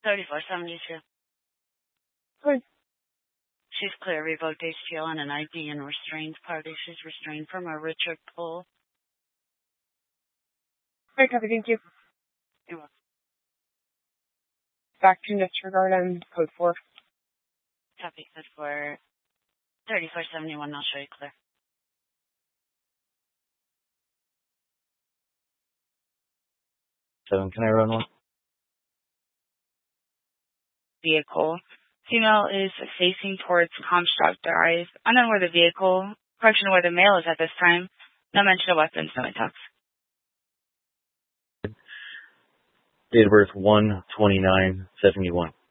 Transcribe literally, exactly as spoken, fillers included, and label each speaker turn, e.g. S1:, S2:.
S1: thirty-four seventy-two.
S2: Hi.
S1: She's clear, revoked H T L on an I D and restrained party. She's restrained from a Richard Poole.
S2: Hi, copy, thank you.
S1: You're welcome.
S2: Back to disregard on code four.
S1: Copy, code four. thirty-four seventy-one, I'll show you clear.
S3: Seven, can I run one?
S1: Vehicle. Female is facing towards Comstock Drive. Unknown where the vehicle, correction where the male is at this time. No mention of weapons, no talks.
S3: Date of birth one twenty-nine seventy-one.